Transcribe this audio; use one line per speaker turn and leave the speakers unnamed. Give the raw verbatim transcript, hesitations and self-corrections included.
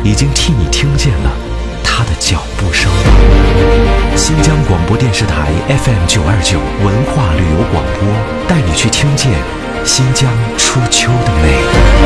已经替你听见了他的脚步声。新疆广播电视台 F M 九二九文化旅游广播，带你去听见新疆初秋的美。